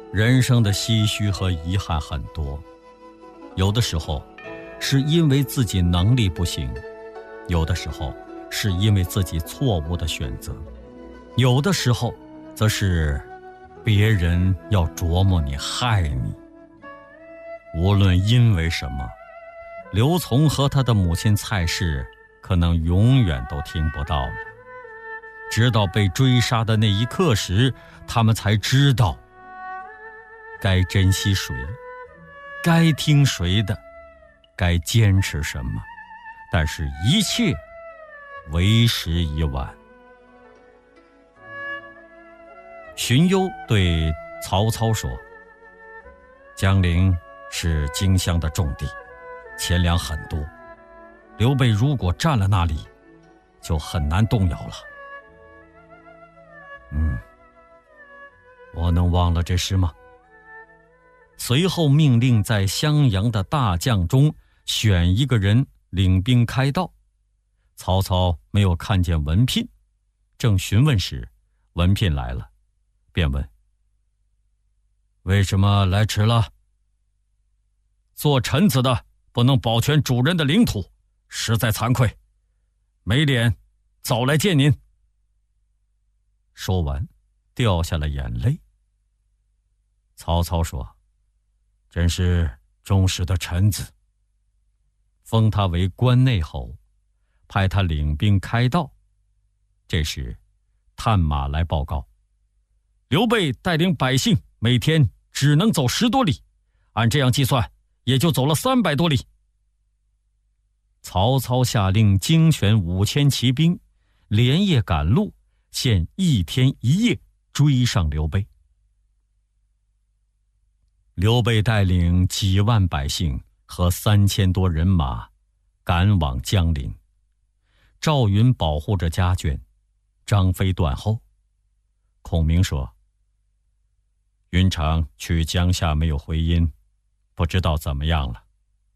人生的唏嘘和遗憾很多，有的时候是因为自己能力不行，有的时候是因为自己错误的选择，有的时候则是别人要琢磨你害你。无论因为什么，刘琮和他的母亲蔡氏可能永远都听不到了。直到被追杀的那一刻时，他们才知道该珍惜谁，该听谁的，该坚持什么，但是一切为时已晚。荀攸对曹操说，江陵是荆襄的重地，钱粮很多，刘备如果占了那里，就很难动摇了。我能忘了这事吗？随后命令在襄阳的大将中选一个人领兵开道。曹操没有看见文聘，正询问时，文聘来了，便问：为什么来迟了？做臣子的不能保全主人的领土，实在惭愧，没脸早来见您。说完掉下了眼泪。曹操说，真是忠实的臣子，封他为关内侯，派他领兵开道。这时探马来报告，刘备带领百姓每天只能走10多里，按这样计算也就走了300多里。曹操下令精选5000骑兵，连夜赶路，限1天1夜追上刘备。刘备带领几万百姓和3000多人马赶往江陵，赵云保护着家眷，张飞断后。孔明说，云长去江夏没有回音，不知道怎么样了。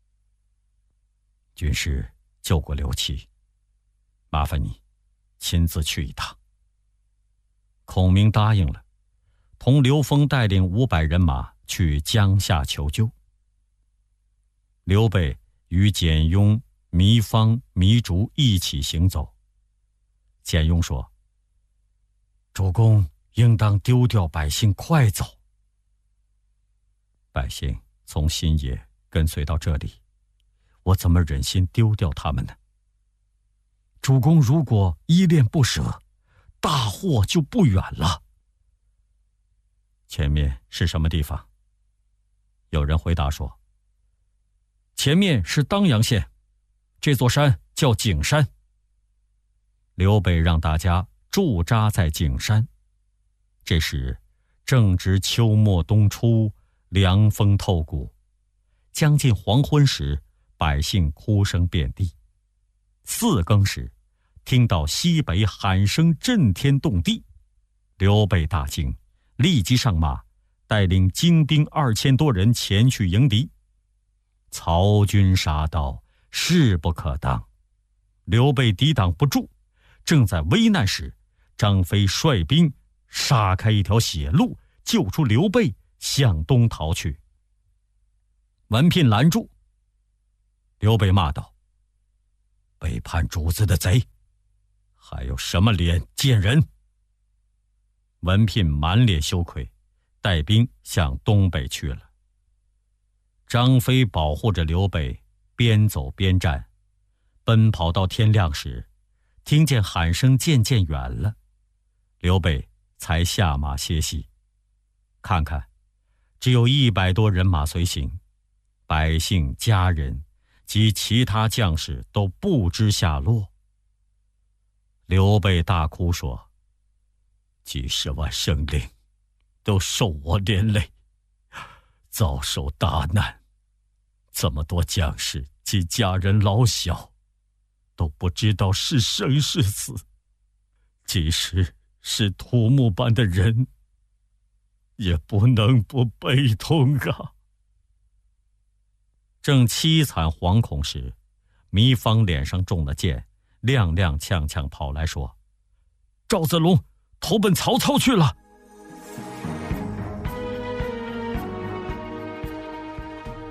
军师救过刘琦，麻烦你亲自去一趟。孔明答应了，同刘封带领500人马去江夏求救。刘备与简雍、糜芳、糜竺一起行走。简雍说，主公应当丢掉百姓，快走。百姓从新野跟随到这里，我怎么忍心丢掉他们呢？主公如果依恋不舍，大祸就不远了。前面是什么地方？有人回答说，前面是当阳县，这座山叫景山。刘备让大家驻扎在景山。这时正值秋末冬初，凉风透骨，将近黄昏时，百姓哭声遍地。4更时，听到西北喊声震天动地，刘备大惊，立即上马，带领精兵2000多人前去迎敌。曹军杀到，势不可当，刘备抵挡不住。正在危难时，张飞率兵杀开一条血路，救出刘备，向东逃去。文聘拦住，刘备骂道，背叛主子的贼，还有什么脸见人？文聘满脸羞愧，带兵向东北去了。张飞保护着刘备，边走边战，奔跑到天亮时，听见喊声渐渐远了，刘备才下马歇息。看看，只有100多人马随行，百姓、家人及其他将士都不知下落。刘备大哭说，几10万生灵都受我连累，遭受大难，这么多将士及家人老小都不知道是生是死，即使是土木般的人，也不能不悲痛啊。正凄惨惶恐时，糜芳脸上中了箭，踉踉跄跄跑来说，赵子龙投奔曹操去了。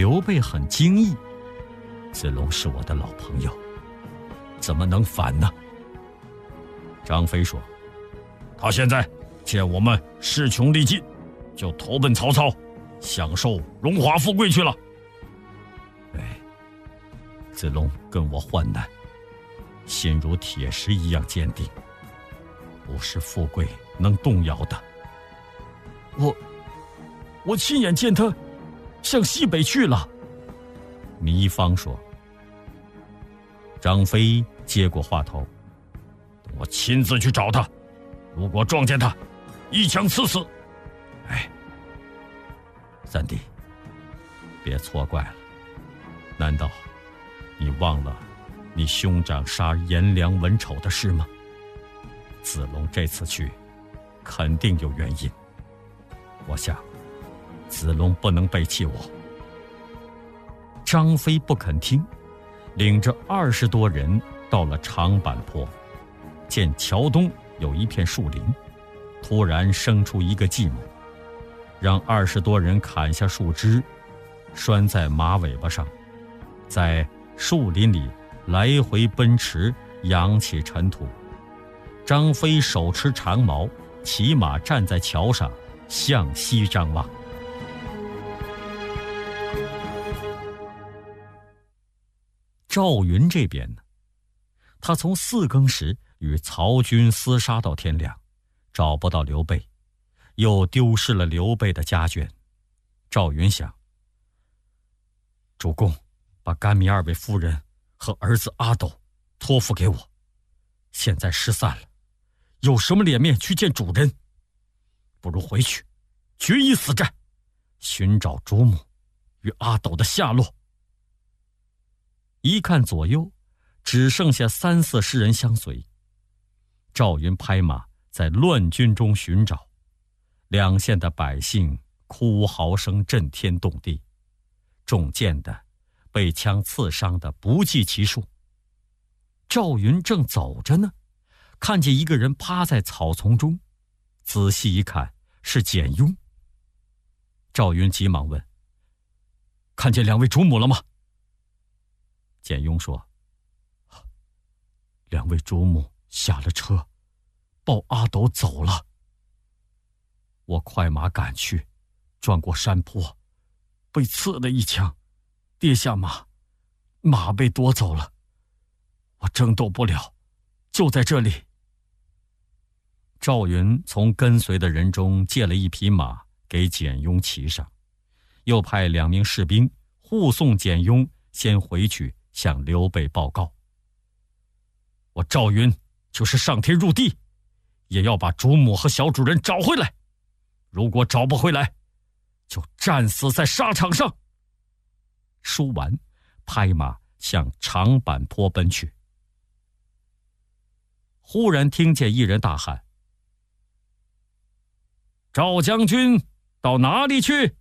刘备很惊异，子龙是我的老朋友，怎么能反呢？张飞说，他现在见我们势穷力尽，就投奔曹操，享受荣华富贵去了。子龙跟我患难，心如铁石一样坚定，不是富贵能动摇的。我亲眼见他向西北去了。糜芳说。张飞接过话头，我亲自去找他，如果撞见他，一枪刺死。三弟，别错怪了，难道你忘了你兄长杀颜良文丑的事吗？子龙这次去肯定有原因，我想子龙不能背弃我。张飞不肯听，领着20多人到了长坂坡，见桥东有一片树林，突然生出一个计谋，让20多人砍下树枝，拴在马尾巴上，在树林里来回奔驰，扬起尘土。张飞手持长矛，骑马站在桥上，向西张望。赵云这边呢，他从4更时与曹军厮杀到天亮，找不到刘备，又丢失了刘备的家眷。赵云想，主公把甘糜2位夫人和儿子阿斗托付给我，现在失散了，有什么脸面去见主人？不如回去决一死战，寻找主母与阿斗的下落。一看左右，只剩下3、40人相随。赵云拍马在乱军中寻找，两县的百姓哭嚎声震天动地，中箭的、被枪刺伤的不计其数。赵云正走着呢，看见一个人趴在草丛中，仔细一看是简雍。赵云急忙问，看见2位主母了吗？简雍说，2位主母下了车，抱阿斗走了。我快马赶去，转过山坡，被刺了一枪，跌下马，马被夺走了，我争斗不了，就在这里。赵云从跟随的人中借了1匹马给简雍骑上，又派2名士兵护送简雍先回去向刘备报告，我赵云就是上天入地，也要把主母和小主人找回来，如果找不回来，就战死在沙场上。说完，拍马向长坂坡奔去。忽然听见一人大喊，赵将军到哪里去？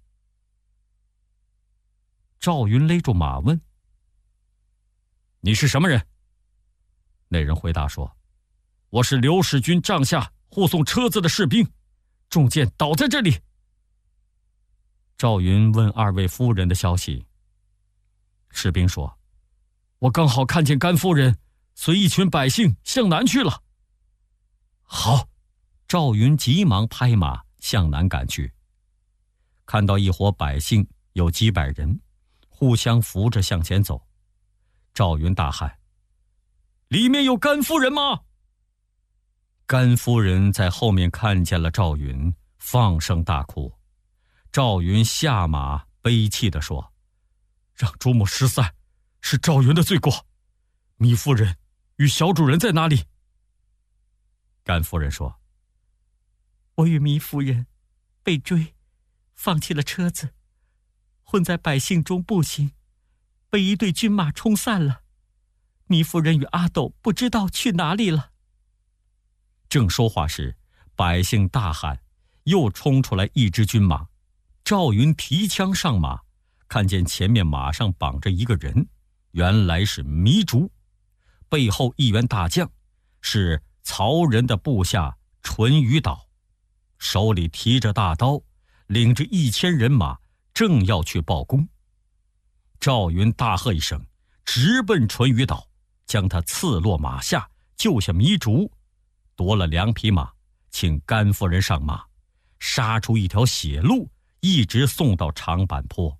赵云勒住马问，你是什么人？那人回答说，我是刘使君帐下护送车子的士兵，中箭倒在这里。赵云问2位夫人的消息。士兵说，我刚好看见甘夫人随一群百姓向南去了。好，赵云急忙拍马向南赶去，看到一伙百姓有几百人，互相扶着向前走。赵云大喊，里面有甘夫人吗？甘夫人在后面看见了赵云，放声大哭。赵云下马悲泣地说，让主母失散是赵云的罪过，糜夫人与小主人在哪里？甘夫人说，我与糜夫人被追，放弃了车子，混在百姓中步行，被一队军马冲散了。糜夫人与阿斗不知道去哪里了。正说话时，百姓大喊，又冲出来一支军马。赵云提枪上马，看见前面马上绑着一个人，原来是糜竺，背后一员大将，是曹仁的部下淳于导，手里提着大刀，领着1000人马，正要去报功。 赵云大喝一声，直奔淳于岛，将他刺落马下，救下糜竺，夺了2匹马，请甘夫人上马，杀出一条血路，一直送到长坂坡。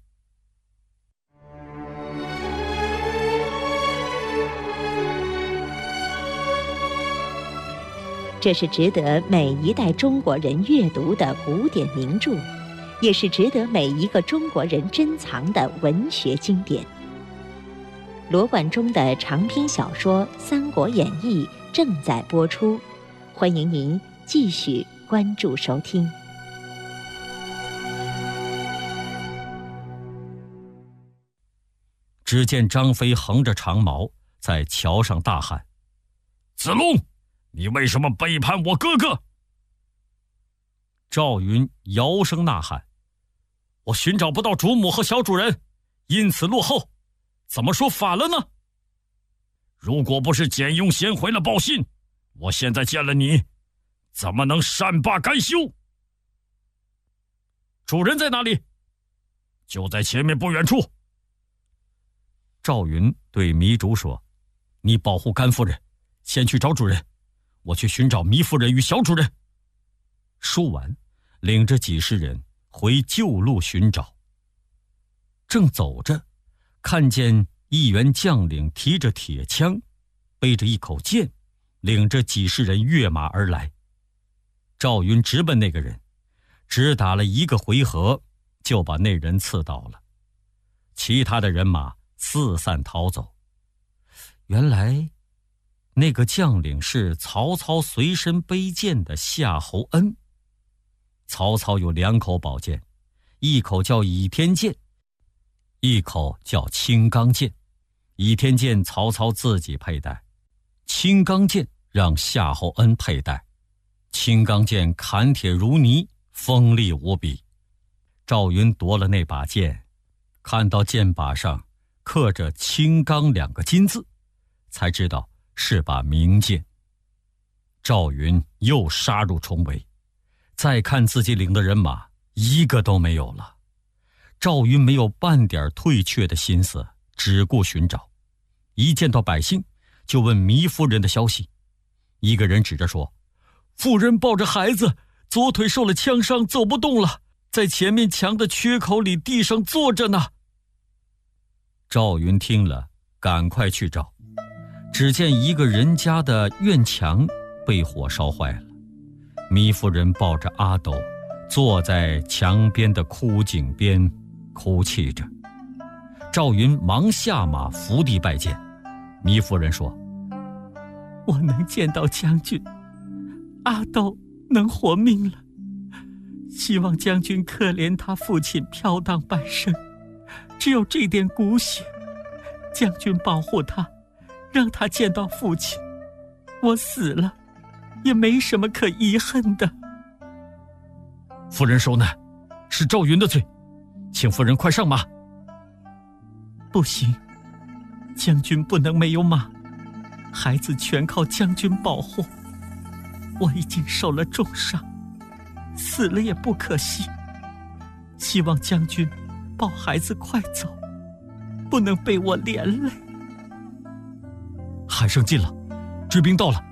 这是值得每一代中国人阅读的古典名著，也是值得每一个中国人珍藏的文学经典。罗贯中的长篇小说《三国演义》正在播出，欢迎您继续关注收听。 只见张飞横着长矛在桥上大喊：“子龙，你为什么背叛我哥哥？”赵云摇声呐喊：“我寻找不到主母和小主人，因此落后，怎么说反了呢？如果不是简雍先回了报信，我现在见了你，怎么能善罢甘休？主人在哪里？就在前面不远处。”赵云对糜竺说：“你保护甘夫人，先去找主人，我去寻找糜夫人与小主人。”说完，领着几十人回旧路寻找。正走着，看见一员将领提着铁枪，背着一口剑，领着几十人跃马而来。赵云直奔那个人，只打了1个回合，就把那人刺倒了。其他的人马四散逃走。原来那个将领是曹操随身背剑的夏侯恩。曹操有2口宝剑，一口叫倚天剑，一口叫青钢剑。倚天剑曹操自己佩戴，青钢剑让夏侯恩佩戴。青钢剑砍铁如泥，锋利无比。赵云夺了那把剑，看到剑把上刻着青钢2个金字，才知道是把名剑。赵云又杀入重围，再看自己领的人马，1个都没有了。赵云没有半点退却的心思，只顾寻找。一见到百姓，就问糜夫人的消息。一个人指着说：“妇人抱着孩子，左腿受了枪伤，走不动了，在前面墙的缺口里地上坐着呢。”赵云听了，赶快去找。只见一个人家的院墙被火烧坏了，糜夫人抱着阿斗，坐在墙边的枯井边哭泣着。赵云忙下马伏地拜见。糜夫人说：“ 我能见到将军，阿斗能活命了。希望将军可怜他父亲飘荡半生，只有这点骨血，将军保护他，让他见到父亲。我死了，也没什么可遗恨的。” 夫人受难，是赵云的罪，请夫人快上马。 不行，将军不能没有马，孩子全靠将军保护。我已经受了重伤，死了也不可惜。希望将军抱孩子快走，不能被我连累。 喊声近了，追兵到了。